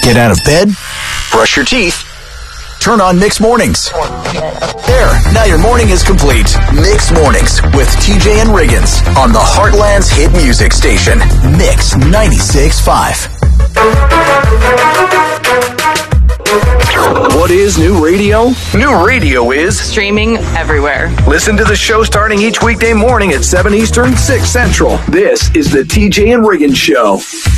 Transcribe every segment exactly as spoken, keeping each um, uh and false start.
Get out of bed, brush your teeth, turn on Mix Mornings. There, now your morning is complete. Mix Mornings with T J and Riggins on the Heartland's hit music station, Mix ninety-six point five. What is new radio? New radio is streaming everywhere. Listen to the show starting each weekday morning at seven Eastern, six Central. This is the T J and Riggins Show.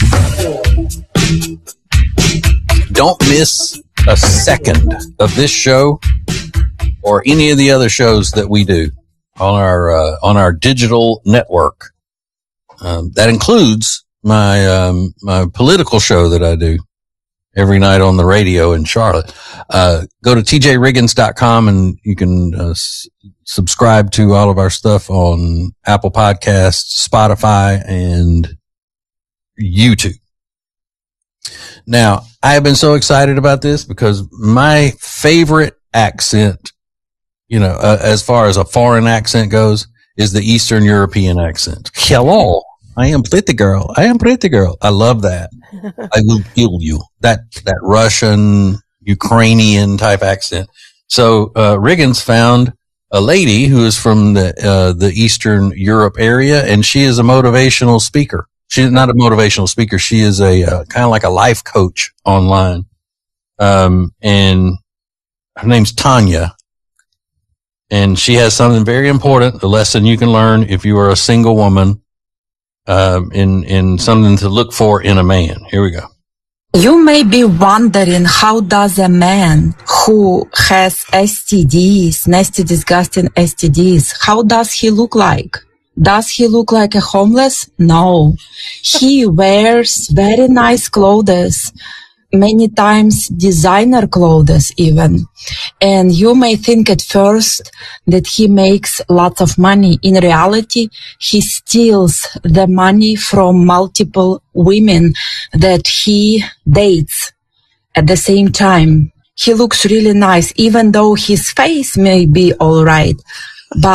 Don't miss a second of this show or any of the other shows that we do on our uh, on our digital network. Um, that includes my um, my political show that I do every night on the radio in Charlotte. Uh, go to T J Riggins dot com and you can uh, s- subscribe to all of our stuff on Apple Podcasts, Spotify, and YouTube. Now, I have been so excited about this because my favorite accent, you know, uh, as far as a foreign accent goes, is the Eastern European accent. Hello, I am pretty girl. I am pretty girl. I love that. I will kill you. That, that Russian, Ukrainian type accent. So, uh, Riggins found a lady who is from the, uh, the Eastern Europe area, and she is a motivational speaker. She's not a motivational speaker. She is a, uh, kind of like a life coach online. Um, and her name's Tanya. And she has something very important, a lesson you can learn if you are a single woman. Um, in, in something to look for in a man. Here we go. You may be wondering, how does a man who has S T Ds, nasty, disgusting S T Ds, how does he look like? Does he look like a homeless? No. He wears very nice clothes, many times designer clothes even. And you may think at first that he makes lots of money. In reality, he steals the money from multiple women that he dates at the same time. He looks really nice, even though his face may be all right. But